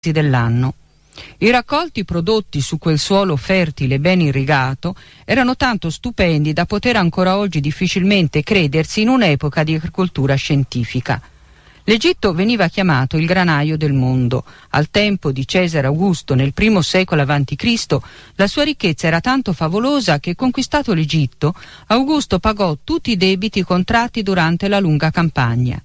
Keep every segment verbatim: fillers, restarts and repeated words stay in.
dell'anno. I raccolti prodotti su quel suolo fertile ben irrigato erano tanto stupendi da poter ancora oggi difficilmente credersi in un'epoca di agricoltura scientifica. L'Egitto veniva chiamato il granaio del mondo. Al tempo di Cesare Augusto, nel primo secolo avanti Cristo, la sua ricchezza era tanto favolosa che, conquistato l'Egitto, Augusto pagò tutti i debiti contratti durante la lunga campagna.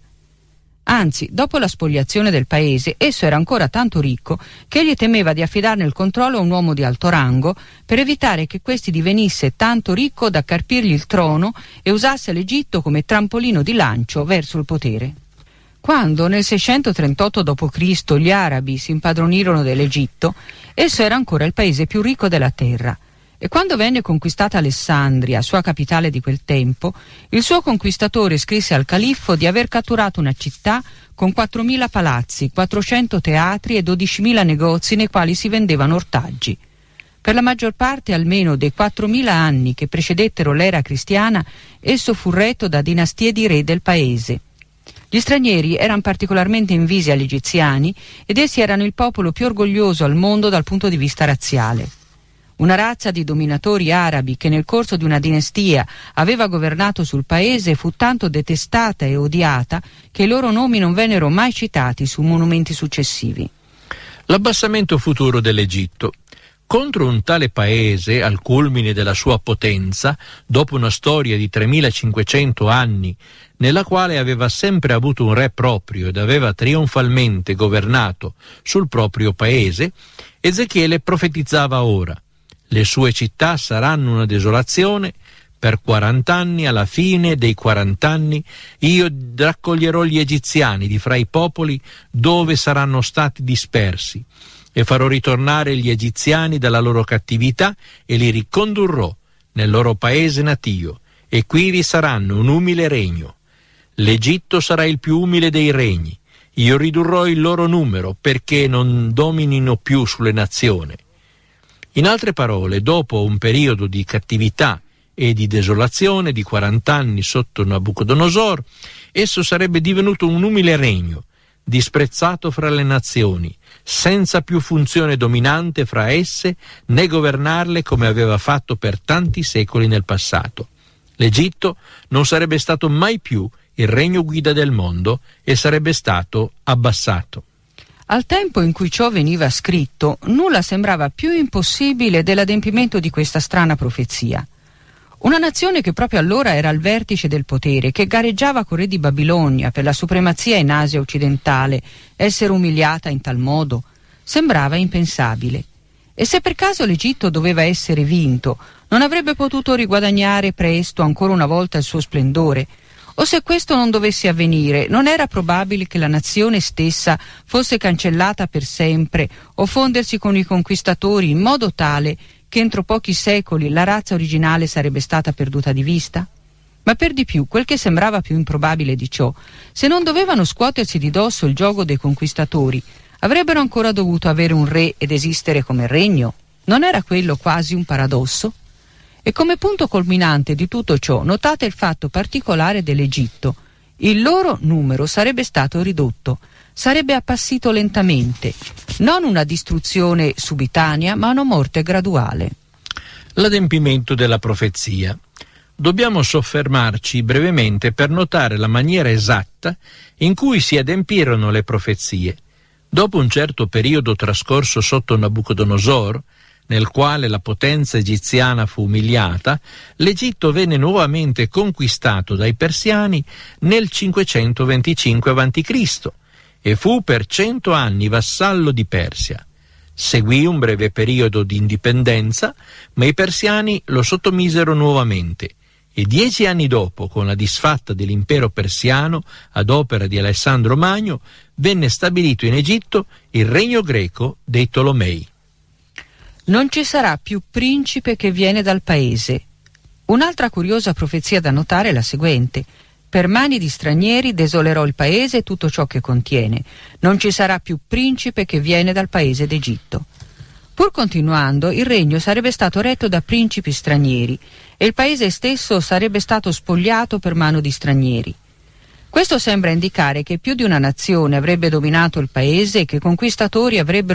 Anzi, dopo la spoliazione del paese, esso era ancora tanto ricco che egli temeva di affidarne il controllo a un uomo di alto rango per evitare che questi divenisse tanto ricco da carpirgli il trono e usasse l'Egitto come trampolino di lancio verso il potere. Quando nel seicentotrentotto dopo Cristo gli arabi si impadronirono dell'Egitto, esso era ancora il paese più ricco della terra. E quando venne conquistata Alessandria, sua capitale di quel tempo, il suo conquistatore scrisse al califfo di aver catturato una città con quattromila palazzi, quattrocento teatri e dodicimila negozi nei quali si vendevano ortaggi. Per la maggior parte almeno dei quattromila anni che precedettero l'era cristiana, esso fu retto da dinastie di re del paese. Gli stranieri erano particolarmente invisi agli egiziani ed essi erano il popolo più orgoglioso al mondo dal punto di vista razziale. Una razza di dominatori arabi che nel corso di una dinastia aveva governato sul paese fu tanto detestata e odiata che i loro nomi non vennero mai citati su monumenti successivi. L'abbassamento futuro dell'Egitto. Contro un tale paese, al culmine della sua potenza, dopo una storia di tremilacinquecento anni, nella quale aveva sempre avuto un re proprio ed aveva trionfalmente governato sul proprio paese, Ezechiele profetizzava ora: le sue città saranno una desolazione, per quarant'anni, alla fine dei quarant'anni, io raccoglierò gli egiziani di fra i popoli dove saranno stati dispersi, e farò ritornare gli egiziani dalla loro cattività e li ricondurrò nel loro paese natio, e qui vi saranno un umile regno. L'Egitto sarà il più umile dei regni, io ridurrò il loro numero perché non dominino più sulle nazioni. In altre parole, dopo un periodo di cattività e di desolazione di quarant'anni sotto Nabucodonosor, esso sarebbe divenuto un umile regno, disprezzato fra le nazioni, senza più funzione dominante fra esse, né governarle come aveva fatto per tanti secoli nel passato. L'Egitto non sarebbe stato mai più il regno guida del mondo e sarebbe stato abbassato. Al tempo in cui ciò veniva scritto, nulla sembrava più impossibile dell'adempimento di questa strana profezia. Una nazione che proprio allora era al vertice del potere, che gareggiava con re di Babilonia per la supremazia in Asia occidentale, essere umiliata in tal modo, sembrava impensabile. E se per caso l'Egitto doveva essere vinto, non avrebbe potuto riguadagnare presto ancora una volta il suo splendore? O se questo non dovesse avvenire, non era probabile che la nazione stessa fosse cancellata per sempre o fondersi con i conquistatori in modo tale che entro pochi secoli la razza originale sarebbe stata perduta di vista? Ma per di più, quel che sembrava più improbabile di ciò, se non dovevano scuotersi di dosso il giogo dei conquistatori, avrebbero ancora dovuto avere un re ed esistere come regno? Non era quello quasi un paradosso? E come punto culminante di tutto ciò, notate il fatto particolare dell'Egitto. Il loro numero sarebbe stato ridotto, sarebbe appassito lentamente, non una distruzione subitanea, ma una morte graduale. L'adempimento della profezia. Dobbiamo soffermarci brevemente per notare la maniera esatta in cui si adempirono le profezie. Dopo un certo periodo trascorso sotto Nabucodonosor, nel quale la potenza egiziana fu umiliata, l'Egitto venne nuovamente conquistato dai persiani nel cinquecentoventicinque avanti Cristo e fu per cento anni vassallo di Persia. Seguì un breve periodo di indipendenza, ma i persiani lo sottomisero nuovamente e dieci anni dopo, con la disfatta dell'impero persiano ad opera di Alessandro Magno, venne stabilito in Egitto il regno greco dei Tolomei. Non ci sarà più principe che viene dal paese. Un'altra curiosa profezia da notare è la seguente: per mani di stranieri desolerò il paese e tutto ciò che contiene. Non ci sarà più principe che viene dal paese d'Egitto. Pur continuando, il regno sarebbe stato retto da principi stranieri e il paese stesso sarebbe stato spogliato per mano di stranieri. Questo sembra indicare che più di una nazione avrebbe dominato il paese e che i conquistatori avrebbero